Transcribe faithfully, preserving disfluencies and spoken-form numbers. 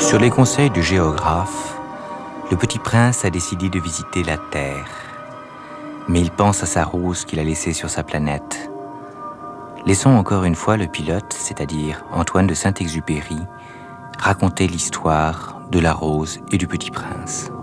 Sur les conseils du géographe, le petit prince a décidé de visiter la Terre. Mais il pense à sa rose qu'il a laissée sur sa planète. Laissons encore une fois le pilote, c'est-à-dire Antoine de Saint-Exupéry, raconter l'histoire de la rose et du petit prince.